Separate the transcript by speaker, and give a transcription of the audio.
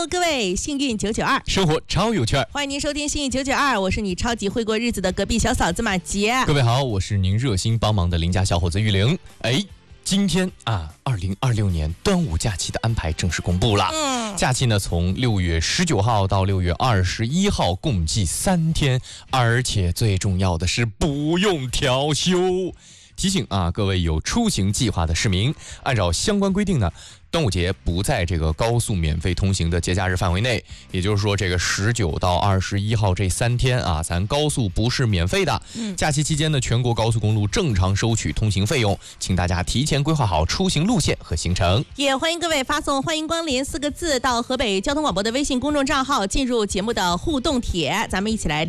Speaker 1: Hello， 各位，幸运992，
Speaker 2: 生活超有趣儿。
Speaker 1: 欢迎您收听幸运992，我是你超级会过日子的隔壁小嫂子马杰。
Speaker 2: 各位好，我是您热心帮忙的邻家小伙子玉玲。今天2026年端午假期的安排正式公布了。假期呢从6月19号到6月21号，共计3天，而且最重要的是不用调休。提醒各位有出行计划的市民，按照相关规定呢，端午节不在这个高速免费通行的节假日范围内，也就是说这个19到21号这3天咱高速不是免费的。假期期间呢，全国高速公路正常收取通行费用，请大家提前规划好出行路线和行程。
Speaker 1: 也欢迎各位发送欢迎光临4个字到河北交通广播的微信公众账号，进入节目的互动帖，咱们一起来